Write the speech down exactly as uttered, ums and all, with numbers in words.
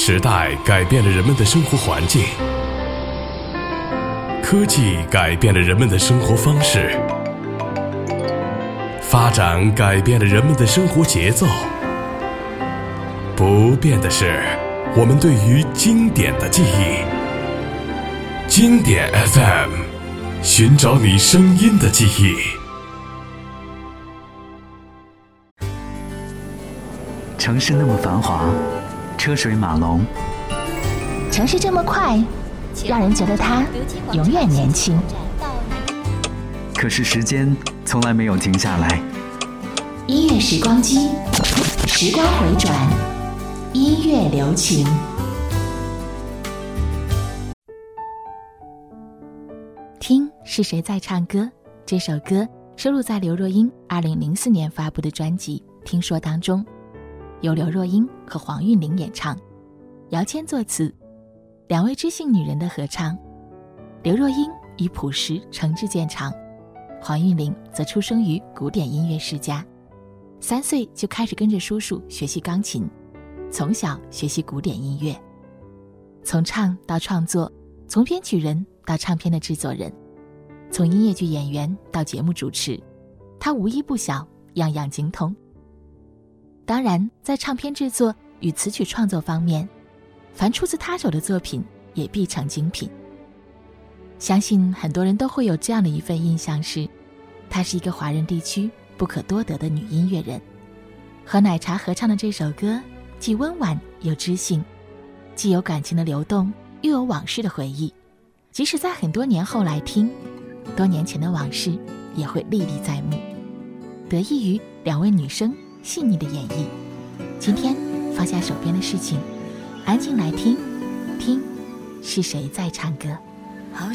时代改变了人们的生活环境，科技改变了人们的生活方式，发展改变了人们的生活节奏。不变的是我们对于经典的记忆。经典 F M， 寻找你声音的记忆。 城市那么繁华，车水马龙， 城市这么快，让人觉得它永远年轻。 可是时间从来没有停下来。 音乐时光机，时光回转，音乐留情。听是谁在唱歌？这首歌收录在刘若英二零零四年发布的专辑《听说》当中，由刘若英和黄韵玲演唱，姚谦作词，两位知性女人的合唱。刘若英以朴实诚挚见长，黄韵玲则出生于古典音乐世家，三岁就开始跟着叔叔学习钢琴，从小学习古典音乐。从唱到创作，从编曲人到唱片的制作人，从音乐剧演员到节目主持，她无一不晓，样样精通。当然，在唱片制作与词曲创作方面，凡出自她手的作品也必成精品。相信很多人都会有这样的一份印象，是她是一个华人地区不可多得的女音乐人。和奶茶合唱的这首歌既温婉又知性，既有感情的流动，又有往事的回忆。即使在很多年后来听，多年前的往事也会历历在目，得益于两位女生细腻的演绎。今天放下手边的事情，安静来听，听是谁在唱歌。